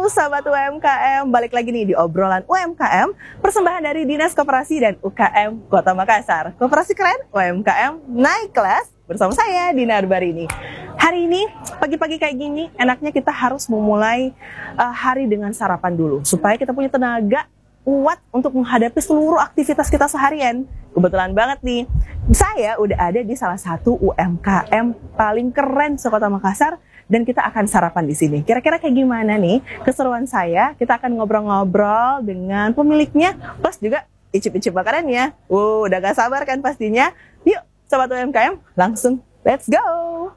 sahabat UMKM, balik lagi nih di obrolan UMKM, persembahan dari Dinas Koperasi dan UKM Kota Makassar. Koperasi keren, UMKM naik kelas, bersama saya Dina Arbarini. Hari ini pagi-pagi kayak gini, enaknya kita harus memulai hari dengan sarapan dulu supaya kita punya tenaga kuat untuk menghadapi seluruh aktivitas kita seharian. Kebetulan banget nih, saya udah ada di salah satu UMKM paling keren sekota Makassar dan kita akan sarapan di sini. Kira-kira kayak gimana nih keseruan saya? Kita akan ngobrol-ngobrol dengan pemiliknya, plus juga icip-icip makanannya. Udah gak sabar kan pastinya? Yuk, sobat UMKM, langsung let's go!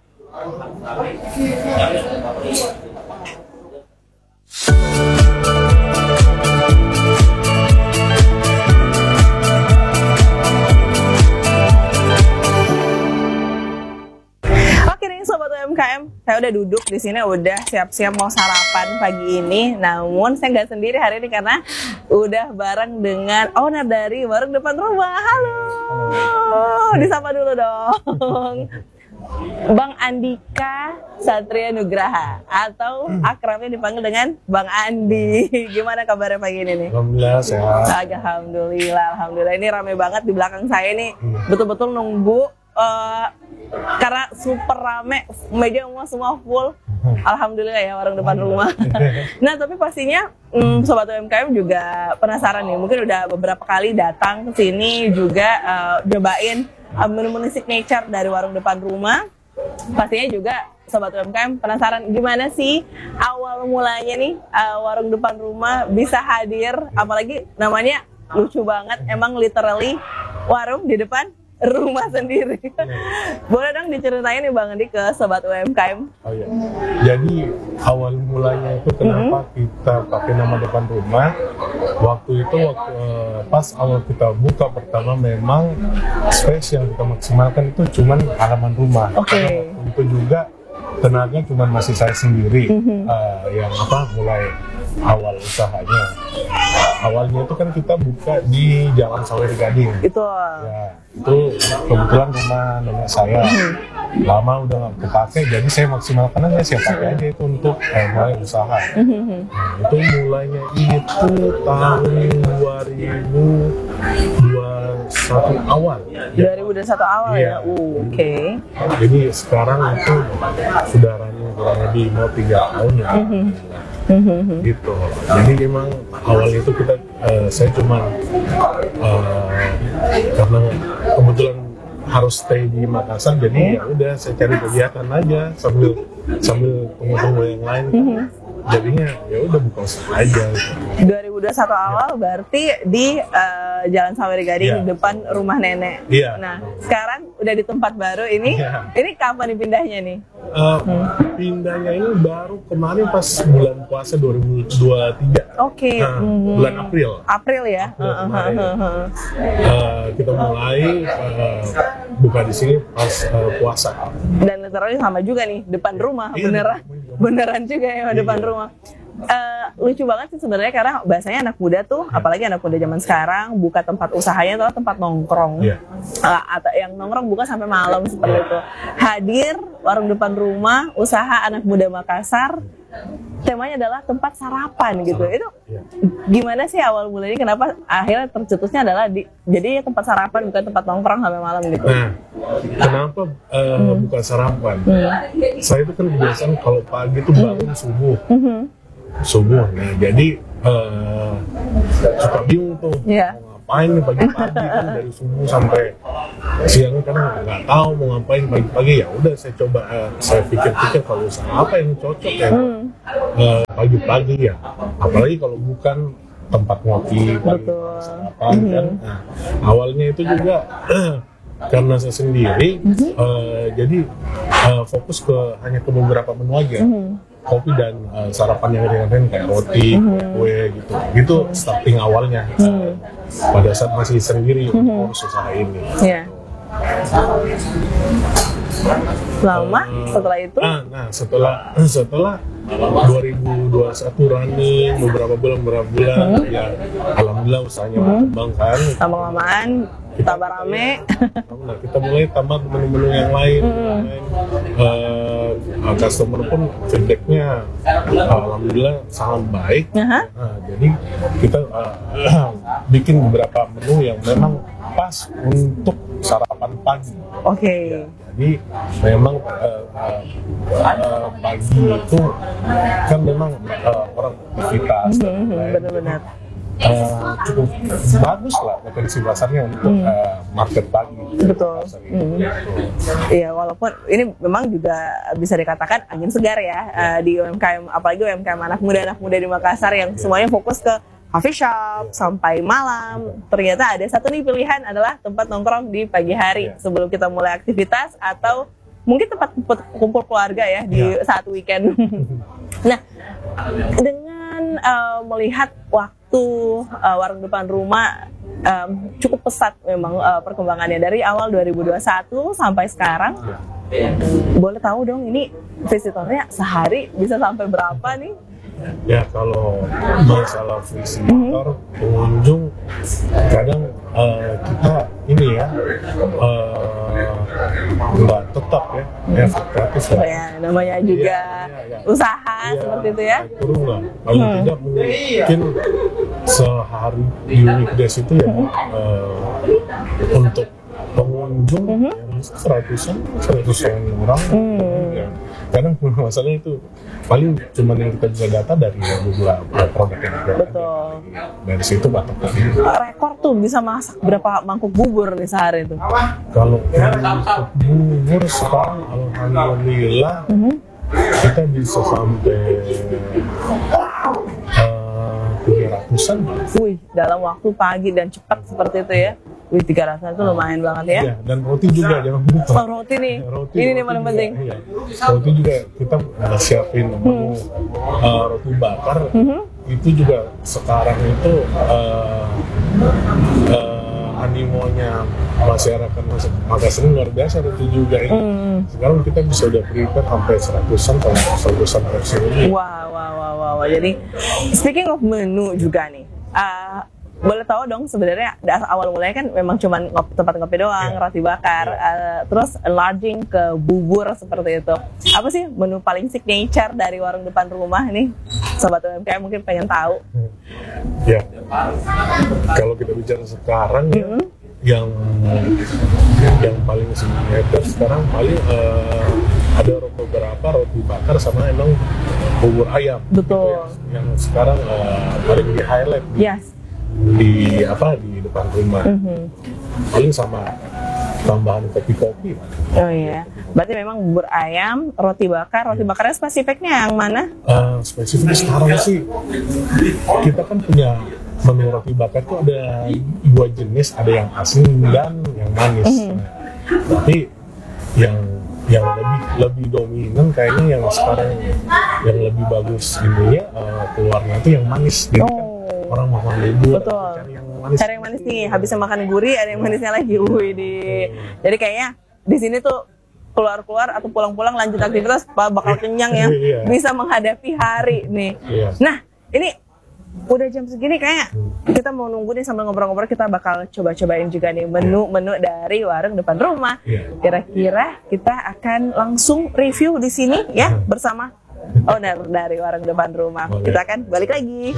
Sobat UMKM, saya udah duduk di sini, udah siap-siap mau sarapan pagi ini. Namun saya nggak sendiri hari ini karena udah bareng dengan owner dari warung depan rumah. Halo, disapa dulu dong. Bang Andika Satria Nugraha atau akrabnya dipanggil dengan Bang Andi. Gimana kabarnya pagi ini nih? Alhamdulillah sehat. Alhamdulillah. Ini rame banget di belakang saya nih. Betul-betul nunggu. Karena super rame, meja semua full. Alhamdulillah ya warung depan rumah. Nah tapi pastinya sobat UMKM juga penasaran nih. Mungkin udah beberapa kali datang ke sini juga cobain menu-menu signature dari warung depan rumah. Pastinya juga sobat UMKM penasaran gimana sih awal mulanya nih warung depan rumah bisa hadir. Apalagi namanya lucu banget, emang literally warung di depan rumah sendiri. Boleh dong diceritain nih Bang Andi ke sobat UMKM? Oh iya. Jadi awal mulanya itu kenapa kita pakai nama depan rumah? Waktu itu pas awal kita buka pertama memang space yang kita maksimalkan itu cuman halaman rumah. Oke. Itu juga tenaga cuma masih saya sendiri yang mulai awal usahanya. Awalnya itu kan kita buka di Jalan Sawer Gading. Itu. Ya, itu kebetulan rumah nenek saya. Lama udah nggak kepake, jadi saya maksimalkan aja, saya pakai aja itu untuk mulai usaha. Nah, itu mulainya itu tahun 2021 awal. 2021 awal ya? Oke. Jadi sekarang itu sudah running kurang lebih mau 3 tahun ya. Gitu. Jadi memang awal itu kita saya cuma karena kebetulan harus stay di Makassar, jadi ya udah saya cari kegiatan aja sambil tunggu yang lain. Jadinya ya udah buka usaha aja. 2021 awal berarti di Jalan Sawer Gading depan rumah nenek. Iya. Nah sekarang udah di tempat baru ini. Ini kapan dipindahnya nih? Pindahnya ini baru kemarin pas bulan puasa 2023. Oke. Bulan April. April ya. Kita mulai buka di sini pas puasa. Dan literally sama juga nih depan rumah, beneran juga ya depan rumah. Lucu banget sih sebenarnya karena bahasanya anak muda tuh, apalagi anak muda zaman sekarang buka tempat usahanya adalah tempat nongkrong. Atau yang nongkrong buka sampai malam seperti itu. Hadir warung depan rumah, usaha anak muda Makassar. Temanya adalah tempat sarapan gitu. Itu gimana sih awal mulanya, kenapa akhirnya tercetusnya adalah jadi tempat sarapan bukan tempat nongkrong sampai malam gitu. Nah, kenapa bukan sarapan? Saya itu kan kebiasaan kalau pagi itu bangun subuh. Nah jadi suka bingung tuh mau ngapain nih pagi-pagi kan dari subuh sampai siang kan nggak tahu mau ngapain pagi-pagi. Ya udah saya coba saya pikir-pikir kalau usaha apa yang cocok ya pagi-pagi ya, apalagi kalau bukan tempat ngopi sarapan kan. Nah, awalnya itu juga karena saya sendiri jadi fokus hanya ke beberapa menu aja. Kopi dan sarapan yang ringan-ringan kayak roti, kue gitu. Itu starting awalnya. Pada saat masih sendiri untuk usaha ini. Lama setelah itu? Nah setelah 2021 running beberapa bulan ya alhamdulillah usahanya berkembang kan. Lama-lamaan tambah rame. Nah, kita mulai tambah menu-menu yang lain. Customer pun feedbacknya alhamdulillah sangat baik. Nah, jadi kita bikin beberapa menu yang memang pas untuk sarapan pagi. Oke. Jadi memang pagi itu kan memang orang aktivitas. Benar-benar. Cukup bagus lah potensi pasarnya untuk market pagi. Betul. Iya, walaupun ini memang juga bisa dikatakan angin segar ya di UMKM, apalagi UMKM anak muda di Makassar yang semuanya fokus ke coffee shop sampai malam. Ternyata ada satu nih pilihan adalah tempat nongkrong di pagi hari sebelum kita mulai aktivitas atau mungkin tempat kumpul keluarga ya di saat weekend. Nah, dengan melihat waktu warung depan rumah cukup pesat memang perkembangannya dari awal 2021 sampai sekarang. Boleh tahu dong ini visitornya sehari bisa sampai berapa nih? Ya, kalau masalah visitor pengunjung kadang kita ini ya nggak tetap ya fluktuatif lah. Ya, namanya juga usaha seperti itu ya. Turun lah, paling tidak mungkin sehari unique days itu ya untuk pengunjung seratusan orang. Ya. Kadang masalahnya itu paling cuma yang kita bisa data dari beberapa produk yang ada. Betul. Dari situ patokan. Rekor tuh bisa masak berapa mangkuk bubur nih sehari itu? Kalau untuk bubur sekarang alhamdulillah kita bisa sampai 300-an. Wih, dalam waktu pagi dan cepat seperti itu ya. Wih, 300 itu lumayan banget ya. Iya, dan roti juga jangan lupa. Oh, roti nih. Ini nih paling penting. Iya. Roti juga kita siapin menu roti bakar. Itu juga sekarang itu animonya masyarakat Makassar luar biasa itu juga ini. Sekarang kita bisa udah prepare sampai 100-an versi ini. Wow. Jadi speaking of menu juga nih. Boleh tahu dong sebenarnya awal mulanya kan memang cuma tempat ngopi doang, roti bakar, terus enlarging ke bubur seperti itu. Apa sih menu paling signature dari warung depan rumah nih? Sobat UMKM mungkin pengen tahu. Ya, kalau kita bicara sekarang yang paling signature sekarang paling ada beberapa roti bakar sama emang bubur ayam. Betul. Gitu ya. Yang sekarang paling di highlight. Di depan rumah. Paling sama tambahan kopi-kopi. Oh iya. Berarti memang bubur ayam, roti bakar. Roti bakarnya spesifiknya yang mana? Spesifik sekarang sih kita kan punya menu roti bakar tuh ada 2 jenis, ada yang asin dan yang manis. Tapi yang lebih dominan kayaknya yang sekarang yang lebih bagus ininya keluarnya itu yang manis. Jadi kan orang makan bubur, betul. Cari yang manis nih, habisnya makan gurih, ada yang manisnya lagi. Jadi kayaknya di sini tuh keluar atau pulang-pulang lanjut aktivitas bakal kenyang ya, bisa menghadapi hari nih. Nah, ini udah jam segini kayaknya kita mau nunggu nih sambil ngobrol-ngobrol, kita bakal coba-cobain juga nih menu-menu dari warung depan rumah. Kira-kira kita akan langsung review di sini ya bersama owner dari warung depan rumah. Kita akan balik lagi.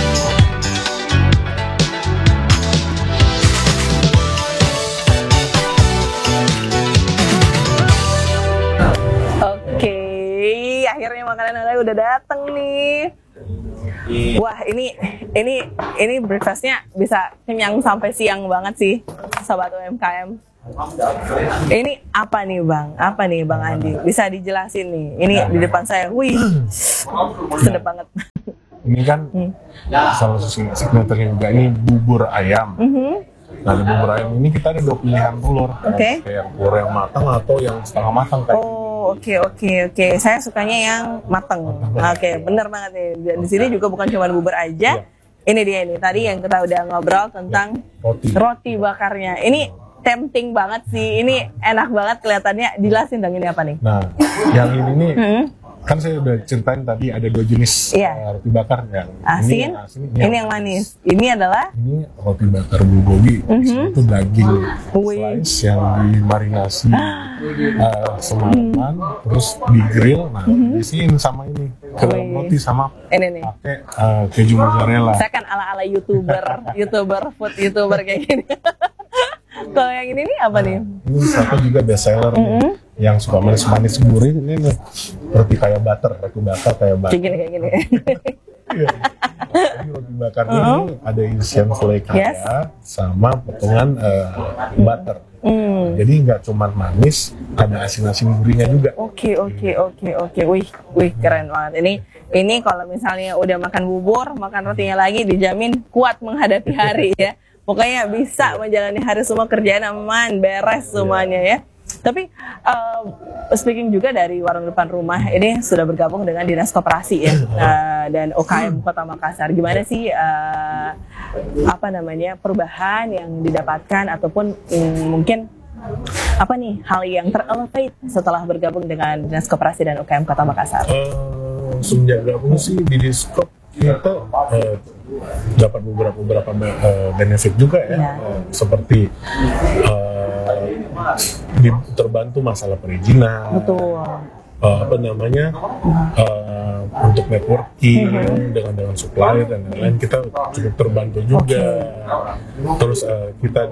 Oke, akhirnya makanan Anda udah dateng nih. Wah, ini breakfastnya bisa kenyang sampai siang banget sih, sobat UMKM. Ini apa nih Bang Andi? Bisa dijelasin nih? Ini di depan saya, wih, sedap banget. Ini kan salah satu signature juga, ini bubur ayam. Nah, di bubur ayam ini kita ada 2 pilihan telur. Kayak telur yang matang atau yang setengah matang kayak. Oke. Saya sukanya yang matang. Oke, bener banget nih. Dan di sini juga bukan cuma bubur aja. Ini dia nih. Tadi yang kita udah ngobrol tentang roti bakarnya. Ini tempting banget sih. Ini enak banget kelihatannya. Jelasin dong ini apa nih? Nah, yang ini nih kan saya udah ceritain tadi ada 2 jenis roti bakar yang asin, ini yang manis. Ini adalah roti bakar bulgogi. Itu daging slice yang dimarinasi semalaman, terus di grill. Nah, diisiin sama ini roti sama ini nih pakai keju mozzarella. Saya kan ala food youtuber kayak gini. Kalau yang ini nih apa nih? Ini satu juga best seller nih, yang suka manis-manis gurih. Ini nih roti kayak butter, roti bakar kayak butter. Kayak gini. Iya. Ini roti bakar ini ada isian flake sama potongan butter. Jadi nggak cuma manis, ada asin-asin gurihnya juga. Oke. Wih, keren banget. Ini kalau misalnya udah makan bubur, makan rotinya lagi dijamin kuat menghadapi hari ya. Pokoknya bisa menjalani hari semua, kerjaan aman, beres semuanya ya. Tapi speaking juga dari warung depan rumah, ini sudah bergabung dengan Dinas Koperasi ya, dan UKM Kota Makassar. Gimana sih perubahan yang didapatkan ataupun mungkin apa nih hal yang terelevate setelah bergabung dengan Dinas Koperasi dan UKM Kota Makassar? Semenjak gabung sih di Diskop kita dapat beberapa benefit juga ya, seperti terbantu masalah perizinan, untuk networking dengan supplier dan lain-lain, kita cukup terbantu juga. Terus kita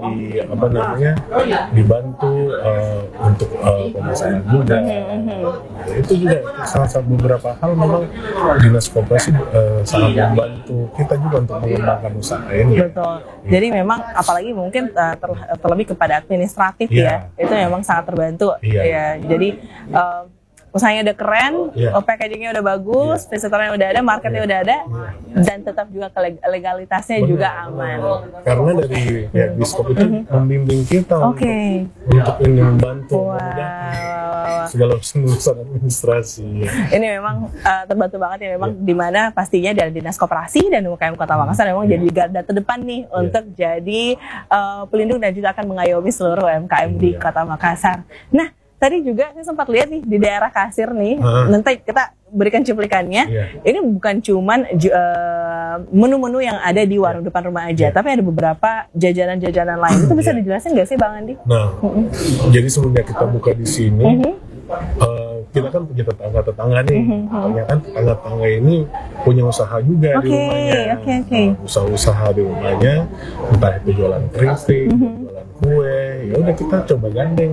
dibantu untuk pemasaran juga. Itu juga salah satu beberapa hal memang Dinas Koperasi sangat membantu kita juga untuk mengembangkan usaha ini. Betul. Jadi memang apalagi mungkin terlebih kepada administratif ya, itu memang sangat terbantu. Ya, jadi usahanya udah keren, packagingnya udah bagus, visitornya udah ada, marketnya udah ada, dan tetap juga legalitasnya juga aman. Karena dari Diskop itu membimbing kita untuk ini, membantu segala urusan administrasi. Ini memang terbantu banget ya, memang dimana pastinya dari Dinas Koperasi dan UKM Kota Makassar memang jadi garda terdepan nih untuk jadi pelindung dan juga akan mengayomi seluruh UMKM di Kota Makassar. Nah, tadi juga saya sempat lihat nih di daerah Kasir nih, nanti kita berikan cuplikannya. Ini bukan cuman menu-menu yang ada di warung depan rumah aja, tapi ada beberapa jajanan-jajanan lain. Itu bisa dijelasin nggak sih Bang Andi? Nah, jadi semenjak kita buka di sini, kita kan punya tetangga-tetangga nih. Ternyata tetangga-tetangga ini punya usaha juga di rumahnya. Usaha-usaha di rumahnya, entah itu jualan keripik, jualan kue. Ya udah kita coba gandeng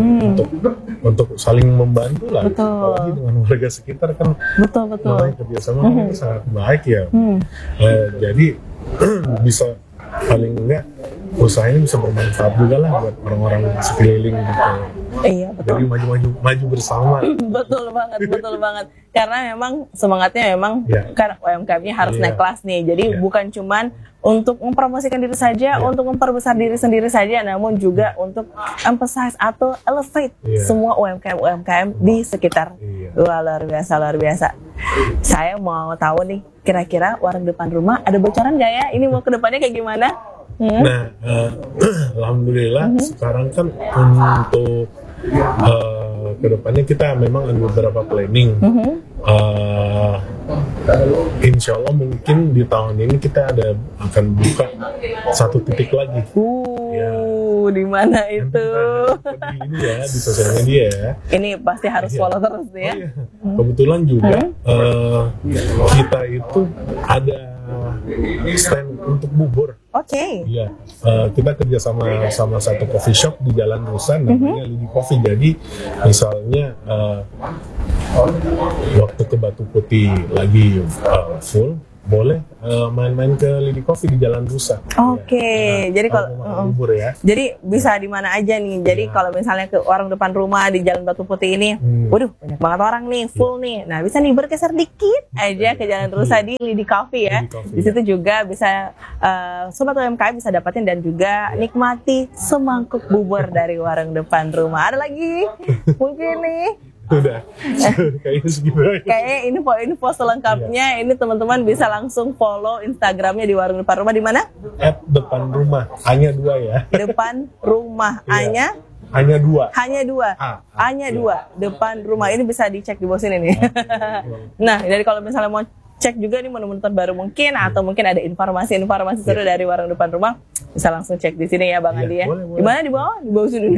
untuk saling membantu lah. Apalagi dengan warga sekitar kan. Betul. Kerjasama kan sangat baik ya. Jadi bisa paling enggak usaha ini bisa bermanfaat juga lah buat orang-orang sekeliling gitu. Iya, betul. Jadi maju bersama. betul banget. Karena memang semangatnya memang kan UMKM-nya harus naik kelas nih. Jadi bukan cuman untuk mempromosikan diri saja, untuk memperbesar diri sendiri saja, namun juga untuk emphasize atau elevate semua UMKM di sekitar. Wah, luar biasa. Saya mau tahu nih, kira-kira warung depan rumah ada bocoran nggak ya? Ini mau ke depannya kayak gimana? Nah, alhamdulillah sekarang kan untuk kedepannya kita memang ada beberapa planning. Insya Allah mungkin di tahun ini kita akan buka 1 titik lagi. Di mana itu? Ini ya di sosial media ya. Ini pasti harus follow terus ya. Kebetulan juga kita itu ada stand untuk bubur. Iya, kita kerja sama satu coffee shop di Jalan Rusan namanya Lidi Coffee. Jadi misalnya waktu ke Batu Putih lagi full, boleh main-main ke Lidi Coffee di Jalan Rusa. Jadi kalau bubur ya. Jadi bisa di mana aja nih. Jadi kalau misalnya ke warung depan rumah di Jalan Batu Putih ini, waduh banyak banget orang nih, full nih. Nah, bisa nih bergeser dikit aja ke Jalan Rusa di Lidi Coffee ya. Di situ juga bisa sobat UMKM bisa dapatin dan juga nikmati semangkuk bubur dari warung depan rumah. Ada lagi mungkin nih. Udah, kayaknya segitu aja. Kayaknya ini post lengkapnya. Ini teman-teman bisa langsung follow Instagramnya di warung depan rumah di mana? @depan rumah, hanya 2 ya. Depan rumah, hanya Hanya dua. Hanya dua. Hanya iya. dua. Depan rumah ini bisa dicek di bawah sini nih. Nah, jadi kalau misalnya mau cek juga nih menu-menu terbaru mungkin atau mungkin ada informasi seru dari warung depan rumah, bisa langsung cek di sini ya Bang Andi ya. Boleh. Di mana di bawah? Di bawah sini.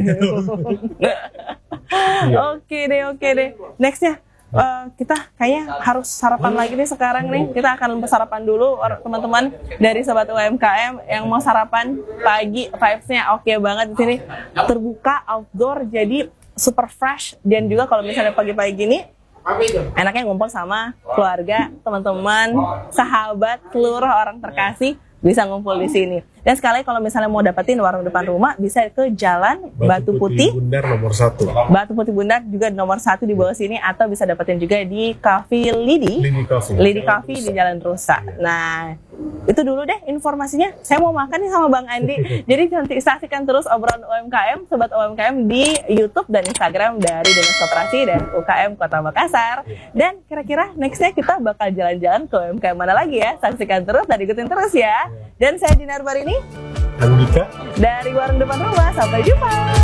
Oke deh. Nextnya kita kayaknya harus sarapan lagi nih sekarang nih. Kita akan sarapan dulu teman-teman dari Sobat UMKM yang mau sarapan pagi. Vibes-nya oke banget di sini. Terbuka, outdoor, jadi super fresh. Dan juga kalau misalnya pagi-pagi gini, enaknya ngumpul sama keluarga, teman-teman, sahabat, seluruh orang terkasih bisa ngumpul di sini. Dan sekali kalau misalnya mau dapetin warung depan rumah, bisa ke Jalan Batu Putih Bundar nomor 1. Batu Putih Bundar juga nomor 1 di bawah sini, atau bisa dapetin juga di Cafe Lidi Coffee di Jalan Rusa. Nah, itu dulu deh informasinya. Saya mau makan nih sama Bang Andi. Jadi nanti saksikan terus obrolan UMKM, Sobat UMKM di YouTube dan Instagram dari Dinas Koperasi dan UKM Kota Makassar. Dan kira-kira nextnya kita bakal jalan-jalan ke UMKM mana lagi ya? Saksikan terus dan ikutin terus ya. Dan saya Dinar Barini Andika dari Warung Depan Rumah. Sampai jumpa.